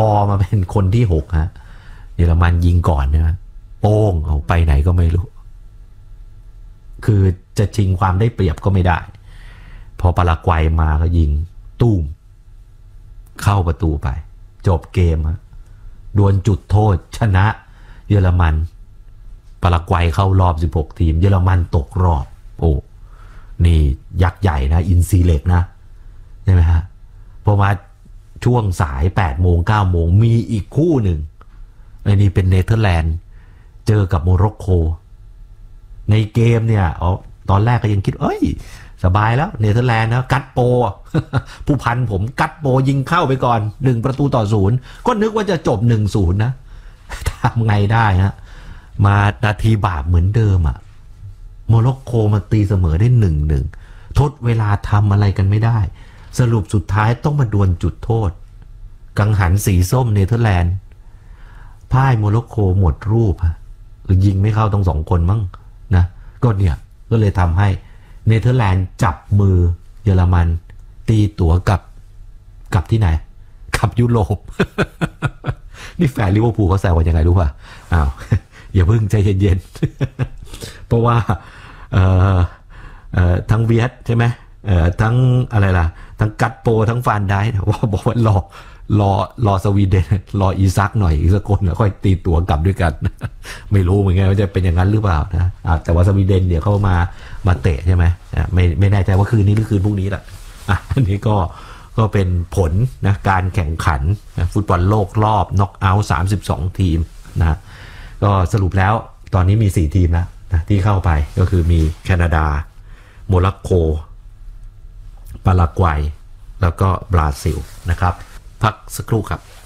อมาเป็นคนที่6ฮะเยอรมันยิงก่อนนะโป้งเอาไปไหนก็ไม่รู้คือจะชิงความได้เปรียบก็ไม่ได้พอปารากวัยมาก็ยิงตุ้มเข้าประตูไปจบเกมฮะดวลจุดโทษชนะเยอรมันปารากวัยเข้ารอบ16ทีมเยอรมันตกรอบโอ้นี่ยักษ์ใหญ่นะอินซีเล็กนะใช่ไหมฮะพอมาช่วงสาย8 โมง 9 โมงมีอีกคู่หนึ่งไอ้นี่เป็นเนเธอร์แลนด์เจอกับโมร็อกโกในเกมเนี่ยตอนแรกก็ยังคิดสบายแล้วเนเธอร์แลนด์นะกัดโป ผู้พันผมกัดโปยิงเข้าไปก่อน1-0ก็นึกว่าจะจบ 1-0 นะทำไงได้ฮะมานาทีบาปเหมือนเดิมอ่ะโมร็อกโกมาตีเสมอได้ 1-1 ทดเวลาทำอะไรกันไม่ได้สรุปสุดท้ายต้องมาดวลจุดโทษกังหันสีส้มเนเธอร์แลนด์พ่ายโมร็อกโกหมดรูปหรือยิงไม่เข้าต้อง2 คนมั้งนะก็เนี่ยก็เลยทำให้เนเธอร์แลนด์จับมือเยอรมันตีตั๋วกับที่ไหนกับยุโรป นี่แฟนลิเวอร์พูลเขาแซวกันยังไงรู้ป่ะอย่าเพิ่งใจเย็นๆ เพราะว่าทั้งเวียดใช่ไหมทั้งอะไรล่ะทั้งกัดโปทั้งฟานไดว่าบอกว่ารอสวีเดนรออีซักหน่อยอีกสักคนแล้วค่อยตีตั๋วกลับด้วยกัน ไม่รู้เหมือนกันว่าจะเป็นอย่างนั้นหรือเปล่านะแต่ว่าสวีเดนเดี๋ยวเขามาเตะใช่ไหมไม่แน่ใจว่าคืนนี้หรือคืนพรุ่งนี้แหละอันนี้ก็เป็นผลนะการแข่งขันฟุตบอลโลกรอบน็อกเอาท์32 ทีมนะก็สรุปแล้วตอนนี้มี4 ทีมแล้วนะที่เข้าไปก็คือมีแคนาดาโมร็อกโกปารากวัยแล้วก็บราซิลนะครับพักสักครู่ครับ